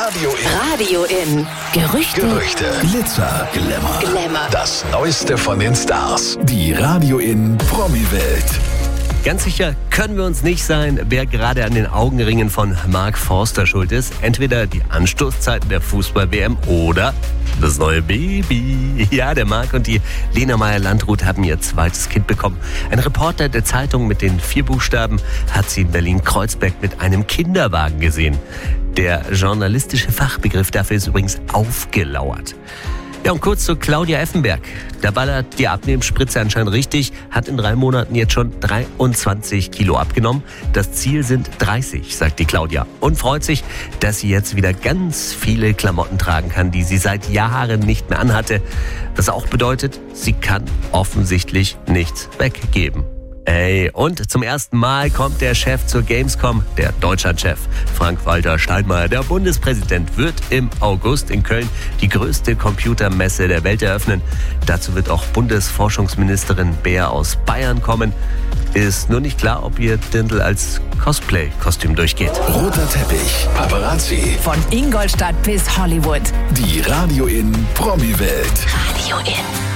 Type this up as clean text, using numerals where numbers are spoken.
Radio in. Gerüchte. Glitzer, Glamour. Das Neueste von den Stars. Die Radio in Promi-Welt. Ganz sicher können wir uns nicht sein, wer gerade an den Augenringen von Mark Forster schuld ist. Entweder die Anstoßzeiten der Fußball-WM oder das neue Baby. Ja, der Mark und die Lena Meyer-Landrut haben ihr zweites Kind bekommen. Ein Reporter der Zeitung mit den 4 Buchstaben hat sie in Berlin-Kreuzberg mit einem Kinderwagen gesehen. Der journalistische Fachbegriff dafür ist übrigens aufgelauert. Ja, und kurz zu Claudia Effenberg. Da ballert die Abnehmspritze anscheinend richtig, hat in 3 Monaten jetzt schon 23 Kilo abgenommen. Das Ziel sind 30, sagt die Claudia. Und freut sich, dass sie jetzt wieder ganz viele Klamotten tragen kann, die sie seit Jahren nicht mehr anhatte. Was auch bedeutet, sie kann offensichtlich nichts weggeben. Und zum ersten Mal kommt der Chef zur Gamescom, der Deutschlandchef. Frank-Walter Steinmeier, der Bundespräsident, wird im August in Köln die größte Computermesse der Welt eröffnen. Dazu wird auch Bundesforschungsministerin Beer aus Bayern kommen. Ist nur nicht klar, ob ihr Dirndl als Cosplay-Kostüm durchgeht. Roter Teppich, Paparazzi. Von Ingolstadt bis Hollywood. Die Radio in Promi-Welt. Radio in.